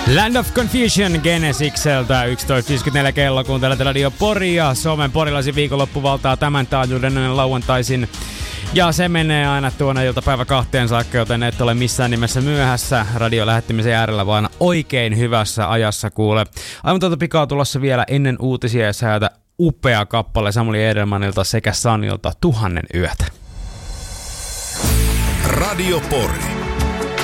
Land of Confusion Genesikseltä 11.54 kello, kuuntelet Radio Poria. Suomen porilaisen viikonloppu valtaa tämän taajuuden lauantaisin. Ja se menee aina tuonne iltapäivä 2 saakka, joten et ole missään nimessä myöhässä radiolähettimisen äärellä, vaan oikein hyvässä ajassa kuule. Aivan tuota pikaa tulossa vielä ennen uutisia ja säätä upea kappale Samuli Edelmanilta sekä Sanilta 1000 yötä. Radio Pori.